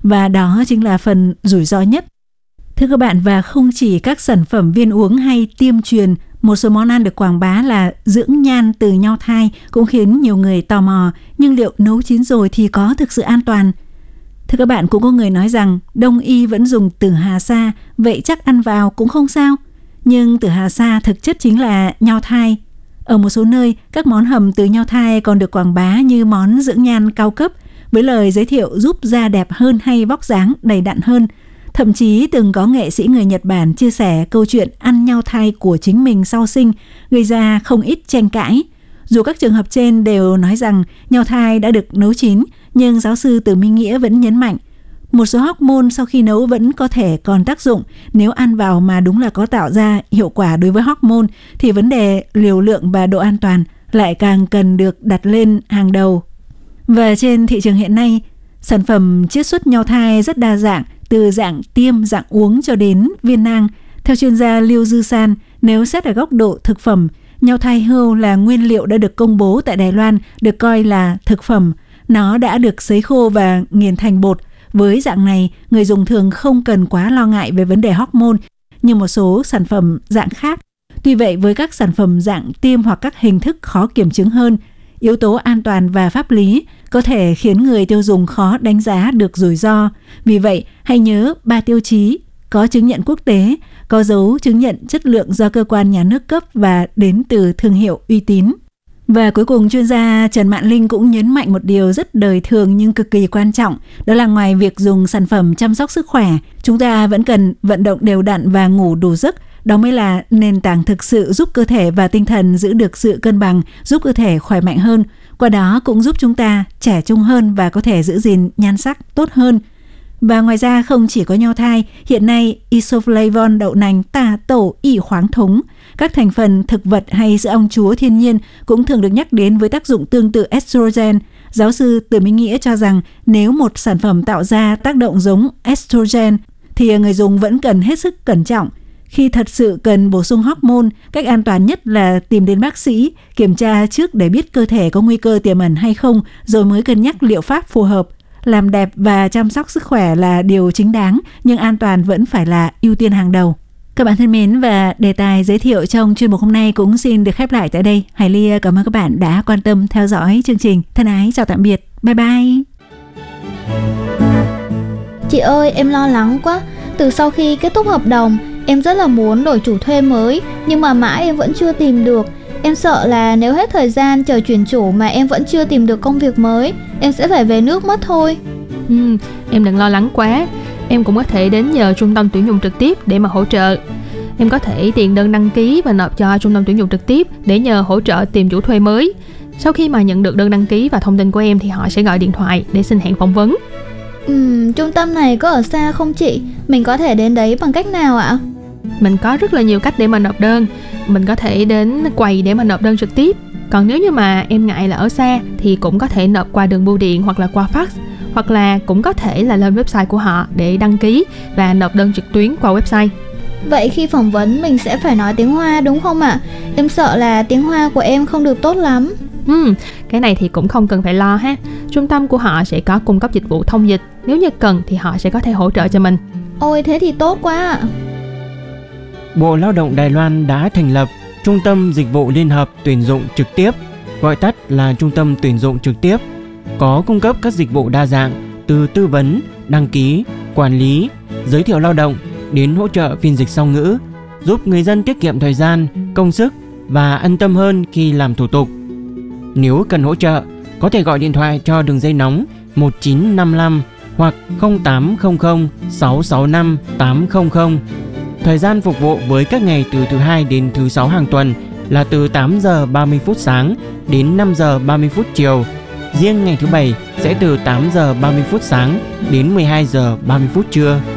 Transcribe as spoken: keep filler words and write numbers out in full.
và đó chính là phần rủi ro nhất. Thưa các bạn, và không chỉ các sản phẩm viên uống hay tiêm truyền, một số món ăn được quảng bá là dưỡng nhan từ nho thai cũng khiến nhiều người tò mò, nhưng liệu nấu chín rồi thì có thực sự an toàn? Thưa các bạn, cũng có người nói rằng Đông y vẫn dùng tử hà sa, vậy chắc ăn vào cũng không sao. Nhưng tử hà sa thực chất chính là nho thai. Ở một số nơi, các món hầm từ nho thai còn được quảng bá như món dưỡng nhan cao cấp, với lời giới thiệu giúp da đẹp hơn hay vóc dáng đầy đặn hơn. Thậm chí từng có nghệ sĩ người Nhật Bản chia sẻ câu chuyện ăn nho thai của chính mình sau sinh, gây ra không ít tranh cãi. Dù các trường hợp trên đều nói rằng nho thai đã được nấu chín, nhưng giáo sư Từ Minh Nghĩa vẫn nhấn mạnh một số hormone sau khi nấu vẫn có thể còn tác dụng. Nếu ăn vào mà đúng là có tạo ra hiệu quả đối với hormone thì vấn đề liều lượng và độ an toàn lại càng cần được đặt lên hàng đầu. Và trên thị trường hiện nay, sản phẩm chiết xuất nho thai rất đa dạng, từ dạng tiêm, dạng uống cho đến viên nang. Theo chuyên gia Liêu Dư San, nếu xét ở góc độ thực phẩm, nho thai hươu là nguyên liệu đã được công bố tại Đài Loan, được coi là thực phẩm. Nó đã được sấy khô và nghiền thành bột. Với dạng này, người dùng thường không cần quá lo ngại về vấn đề hormone như một số sản phẩm dạng khác. Tuy vậy, với các sản phẩm dạng tiêm hoặc các hình thức khó kiểm chứng hơn, yếu tố an toàn và pháp lý có thể khiến người tiêu dùng khó đánh giá được rủi ro. Vì vậy, hãy nhớ ba tiêu chí: có chứng nhận quốc tế, có dấu chứng nhận chất lượng do cơ quan nhà nước cấp và đến từ thương hiệu uy tín. Và cuối cùng, chuyên gia Trần Mạn Linh cũng nhấn mạnh một điều rất đời thường nhưng cực kỳ quan trọng, đó là ngoài việc dùng sản phẩm chăm sóc sức khỏe, chúng ta vẫn cần vận động đều đặn và ngủ đủ giấc. Đó mới là nền tảng thực sự giúp cơ thể và tinh thần giữ được sự cân bằng, giúp cơ thể khỏe mạnh hơn. Qua đó cũng giúp chúng ta trẻ trung hơn và có thể giữ gìn nhan sắc tốt hơn. Và ngoài ra không chỉ có nho thai, hiện nay isoflavone, đậu nành, tả, tổ, ỉ khoáng thống, các thành phần thực vật hay sữa ong chúa thiên nhiên cũng thường được nhắc đến với tác dụng tương tự estrogen. Giáo sư Từ Minh Nghĩa cho rằng nếu một sản phẩm tạo ra tác động giống estrogen thì người dùng vẫn cần hết sức cẩn trọng. Khi thật sự cần bổ sung hormone, cách an toàn nhất là tìm đến bác sĩ, kiểm tra trước để biết cơ thể có nguy cơ tiềm ẩn hay không, rồi mới cân nhắc liệu pháp phù hợp. Làm đẹp và chăm sóc sức khỏe là điều chính đáng, nhưng an toàn vẫn phải là ưu tiên hàng đầu. Các bạn thân mến, và đề tài giới thiệu trong chuyên mục hôm nay cũng xin được khép lại tại đây. Hải Ly cảm ơn các bạn đã quan tâm theo dõi chương trình. Thân ái chào tạm biệt. Bye bye. Chị ơi, em lo lắng quá. Từ sau khi kết thúc hợp đồng, em rất là muốn đổi chủ thuê mới, nhưng mà mãi em vẫn chưa tìm được. Em sợ là nếu hết thời gian chờ chuyển chủ mà em vẫn chưa tìm được công việc mới, em sẽ phải về nước mất thôi. Ừ, em đừng lo lắng quá. Em cũng có thể đến nhờ trung tâm tuyển dụng trực tiếp để mà hỗ trợ. Em có thể điền đơn đăng ký và nộp cho trung tâm tuyển dụng trực tiếp để nhờ hỗ trợ tìm chủ thuê mới. Sau khi mà nhận được đơn đăng ký và thông tin của em thì họ sẽ gọi điện thoại để xin hẹn phỏng vấn. Ừm, trung tâm này có ở xa không chị? Mình có thể đến đấy bằng cách nào ạ? Mình có rất là nhiều cách để mà nộp đơn. Mình có thể đến quầy để mà nộp đơn trực tiếp. Còn nếu như mà em ngại là ở xa thì cũng có thể nộp qua đường bưu điện hoặc là qua fax, hoặc là cũng có thể là lên website của họ để đăng ký và nộp đơn trực tuyến qua website. Vậy khi phỏng vấn mình sẽ phải nói tiếng Hoa đúng không ạ? Em sợ là tiếng Hoa của em không được tốt lắm. Ừ, cái này thì cũng không cần phải lo ha. Trung tâm của họ sẽ có cung cấp dịch vụ thông dịch. Nếu như cần thì họ sẽ có thể hỗ trợ cho mình. Ôi thế thì tốt quá ạ. Bộ Lao động Đài Loan đã thành lập Trung tâm Dịch vụ Liên hợp Tuyển dụng Trực tiếp, gọi tắt là Trung tâm Tuyển dụng Trực tiếp, có cung cấp các dịch vụ đa dạng từ tư vấn, đăng ký, quản lý, giới thiệu lao động đến hỗ trợ phiên dịch song ngữ, giúp người dân tiết kiệm thời gian, công sức và an tâm hơn khi làm thủ tục. Nếu cần hỗ trợ, có thể gọi điện thoại cho đường dây nóng một chín năm lăm hoặc không tám không không sáu sáu năm tám không không. Thời gian phục vụ với các ngày từ thứ hai đến thứ sáu hàng tuần là từ tám giờ ba mươi phút sáng đến năm giờ ba mươi phút chiều. Riêng ngày thứ bảy sẽ từ tám giờ ba mươi phút sáng đến mười hai giờ ba mươi phút trưa.